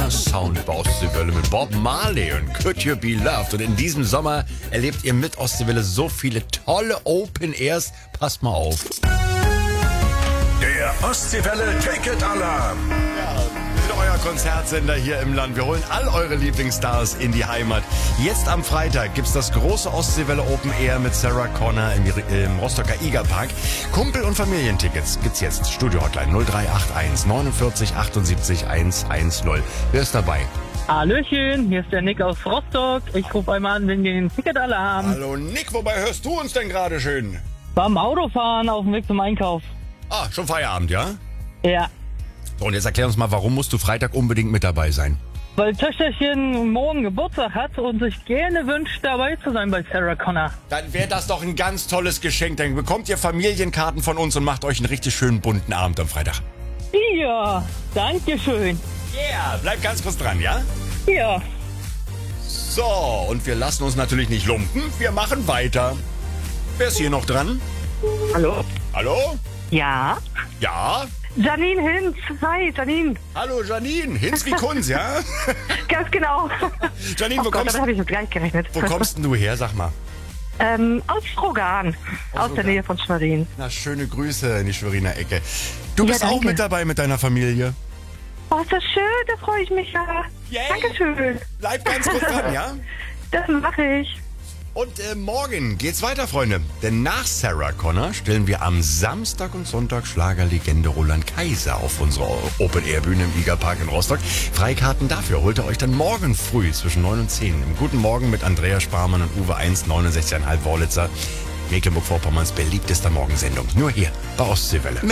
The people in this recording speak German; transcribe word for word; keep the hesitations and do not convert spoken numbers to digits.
Sommersound bei Ostseewelle mit Bob Marley und Could You Be Loved. Und in diesem Sommer erlebt ihr mit Ostseewelle so viele tolle Open Airs. Passt mal auf. Der Ostseewelle Ticket Alarm. Ja, wir sind euer Konzertsender hier im Land. Wir holen all eure Lieblingsstars in die Heimat. Jetzt am Freitag gibt's das große Ostseewelle Open Air mit Sarah Connor im, im Rostocker Igerpark. Kumpel- und Familientickets gibt's jetzt. Studio Hotline null drei acht eins neunundvierzig achtundsiebzig hundertzehn. Wer ist dabei? Hallöchen, hier ist der Nick aus Rostock. Ich rufe einmal an wegen den Ticketalarm. Hallo Nick, wobei hörst du uns denn gerade schön? Beim Autofahren auf dem Weg zum Einkauf. Ah, schon Feierabend, ja? Ja, So, und jetzt erklär uns mal, warum musst du Freitag unbedingt mit dabei sein? weil Töchterchen morgen Geburtstag hat und sich gerne wünscht, dabei zu sein bei Sarah Connor. Dann wäre das doch ein ganz tolles Geschenk. Dann bekommt ihr Familienkarten von uns und macht euch einen richtig schönen bunten Abend am Freitag. Ja, danke schön. Yeah, bleibt ganz kurz dran, ja? Ja, So, und wir lassen uns natürlich nicht lumpen. Wir machen weiter. Wer ist hier noch dran? hallo? Hallo? Ja, Ja? Janine Hinz. Hi, Janine. Hallo Janine, Hinz wie Kunz, ja? Ganz genau. Janine, Oh wo Gott, kommst, damit habe ich jetzt gleich gerechnet. wo kommst denn du her, sag mal? ähm, aus Strogan, aus Strogan. der Nähe von Schwerin. Na, schöne Grüße in die Schweriner Ecke. Du Ja, bist auch danke. mit dabei mit deiner Familie. Oh, ist das schön, da freue ich mich ja. Yay. Dankeschön. Bleib ganz kurz dran, ja? Das mache ich. Und äh, morgen geht's weiter, Freunde. Denn nach Sarah Connor stellen wir am Samstag und Sonntag Schlagerlegende Roland Kaiser auf unserer Open-Air-Bühne im Igerpark in Rostock. Freikarten dafür holt ihr euch dann morgen früh zwischen neun und zehn. Im Guten Morgen mit Andrea Sparmann und Uwe eins, neunundsechzig Komma fünf Wörlitzer. Mecklenburg-Vorpommerns beliebtester Morgensendung. Nur hier bei Ostseewelle.